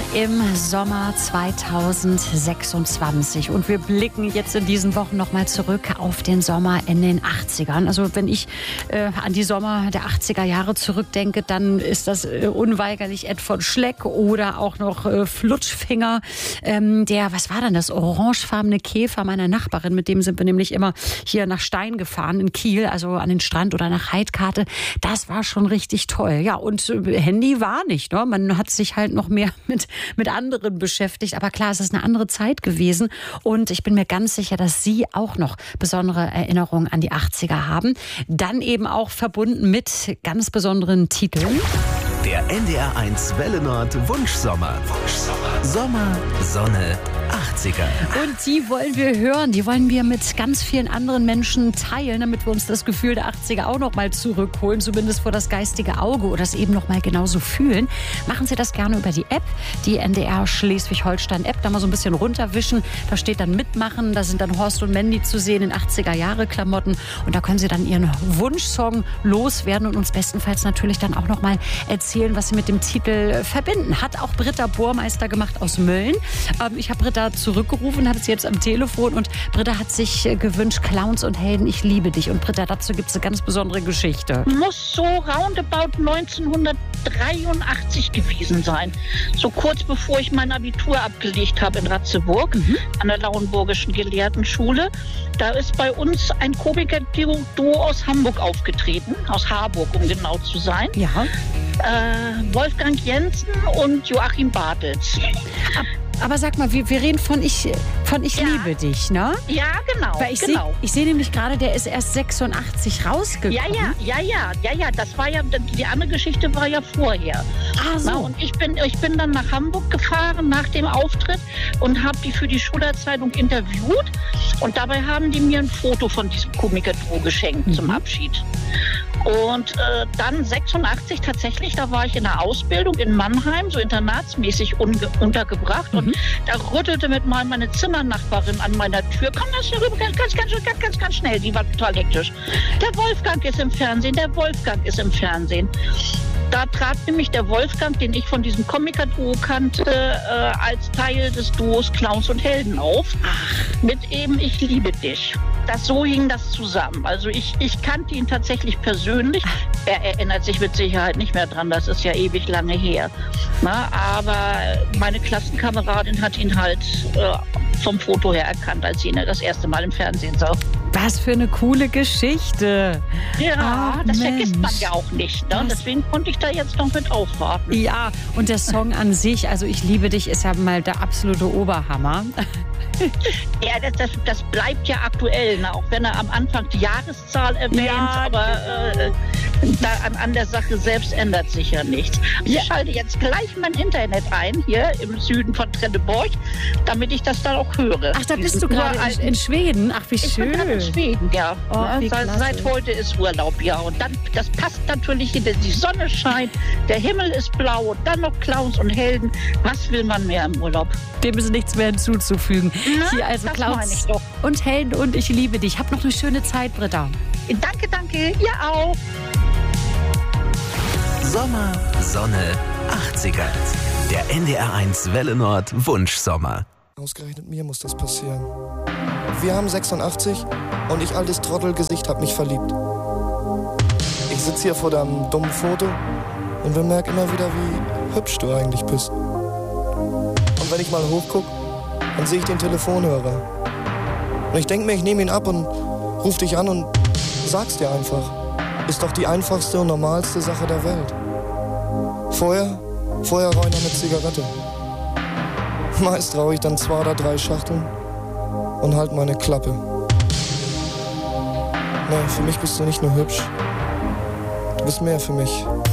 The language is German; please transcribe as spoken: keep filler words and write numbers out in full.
im Sommer zweitausendsechsundzwanzig und wir blicken jetzt in diesen Wochen nochmal zurück auf den Sommer in den achtzigern. Also wenn ich äh, an die Sommer der achtziger Jahre zurückdenke, dann ist das äh, unweigerlich Ed von Schleck oder auch noch äh, Flutschfinger. Ähm, der, was war denn das, orangefarbene Käfer meiner Nachbarin, mit dem sind wir nämlich immer hier nach Stein gefahren in Kiel, also an den Strand oder nach Heidkarte. Das war schon richtig toll. Ja, und äh, Handy war nicht, ne? Man hat sich halt noch mehr mit, mit anderen beschäftigt. Aber klar, es ist eine andere Zeit gewesen. Und ich bin mir ganz sicher, dass Sie auch noch besondere Erinnerungen an die achtziger haben. Dann eben auch verbunden mit ganz besonderen Titeln. Der N D R eins Welle Nord Wunschsommer. Wunschsommer. Sommer, Sonne, achtziger. Und die wollen wir hören, die wollen wir mit ganz vielen anderen Menschen teilen, damit wir uns das Gefühl der achtziger auch noch mal zurückholen, zumindest vor das geistige Auge oder es eben noch mal genauso fühlen. Machen Sie das gerne über die App, die N D R Schleswig-Holstein-App, da mal so ein bisschen runterwischen. Da steht dann Mitmachen, da sind dann Horst und Mandy zu sehen in achtziger-Jahre-Klamotten und da können Sie dann Ihren Wunschsong loswerden und uns bestenfalls natürlich dann auch noch mal erzählen, was Sie mit dem Titel verbinden. Hat auch Britta Bohrmeister gemacht aus Mölln. Ähm, ich habe Britta zurückgerufen, habe sie jetzt am Telefon und Britta hat sich gewünscht, Clowns und Helden, ich liebe dich. Und Britta, dazu gibt es eine ganz besondere Geschichte. Muss so roundabout neunzehnhundertdreiundachtzig gewesen sein. So kurz bevor ich mein Abitur abgelegt habe in Ratzeburg, mhm. an der Lauenburgischen Gelehrtenschule. Da ist bei uns ein Komiker-Duo aus Hamburg aufgetreten, aus Harburg, um genau zu sein. Ja. Äh, Wolfgang Jensen und Joachim Bartels. Aber sag mal, wir, wir reden von Ich, von ich Ja. liebe dich, ne? Ja, genau. Weil ich genau. sehe seh nämlich gerade, der ist erst sechsundachtzig rausgekommen. Ja, ja, ja, ja, ja, ja. Das war ja, die andere Geschichte war ja vorher. Ah, so. Na, und ich bin, ich bin dann nach Hamburg gefahren nach dem Auftritt und habe die für die Schülerzeitung interviewt. Und dabei haben die mir ein Foto von diesem Komiker-Duo geschenkt mhm. zum Abschied. Und äh, dann sechsundachtzig tatsächlich, da war ich in der Ausbildung in Mannheim, so internatsmäßig unge- untergebracht. Mhm. Und da rüttelte mit mal meine Zimmernachbarin an meiner Tür. Komm mal schnell rüber, ganz, ganz, ganz, ganz, ganz, ganz schnell. Die war total hektisch. Der Wolfgang ist im Fernsehen, der Wolfgang ist im Fernsehen. Da trat nämlich der Wolfgang, den ich von diesem Komiker-Duo kannte, äh, als Teil des Duos Clowns und Helden auf. Ach. Mit eben Ich liebe dich. Das, so hing das zusammen. Also ich, ich kannte ihn tatsächlich persönlich. Er erinnert sich mit Sicherheit nicht mehr dran, das ist ja ewig lange her. Na, aber meine Klassenkameradin hat ihn halt äh, vom Foto her erkannt, als sie ihn das erste Mal im Fernsehen sah. Was für eine coole Geschichte. Ja, Ach, das Mensch. vergisst man ja auch nicht. Ne? Deswegen konnte ich da jetzt noch mit aufwarten. Ja, und der Song an sich, also Ich liebe dich, ist ja mal der absolute Oberhammer. Ja, das, das, das bleibt ja aktuell, ne? Auch wenn er am Anfang die Jahreszahl erwähnt, Ja, aber äh, da, an, an der Sache selbst ändert sich ja nichts. Ich Ja. schalte jetzt gleich mein Internet ein, hier im Süden von Trelleborg, damit ich das dann auch höre. Ach, da bist Diesen du gerade in, uralten- in Schweden. Ach, wie Ich bin gerade in schön. Schweden, ja. Oh, Ne? wie seit, klasse. seit heute ist Urlaub, ja. Und dann, das passt natürlich, die Sonne scheint, der Himmel ist blau und dann noch Clowns und Helden. Was will man mehr im Urlaub? Dem ist nichts mehr hinzuzufügen. Na, Hier also das meine Clowns ich doch. und Helden und Ich liebe dich. Hab noch eine schöne Zeit, Britta. Danke, danke, ihr auch. Sommer, Sonne, achtziger. Der N D R eins Welle Nord Wunschsommer. Ausgerechnet mir muss das passieren. Wir haben sechsundachtzig und ich, altes Trottelgesicht, hab mich verliebt. Ich sitz hier vor deinem dummen Foto und bemerk immer wieder, wie hübsch du eigentlich bist. Und wenn ich mal hochguck, dann sehe ich den Telefonhörer. Und ich denk mir, ich nehme ihn ab und ruf dich an und sag's dir einfach. Ist doch die einfachste und normalste Sache der Welt. Vorher, vorher rauch ich noch eine Zigarette. Meist rauche ich dann zwei oder drei Schachteln und halt meine Klappe. Nee, für mich bist du nicht nur hübsch. Du bist mehr für mich.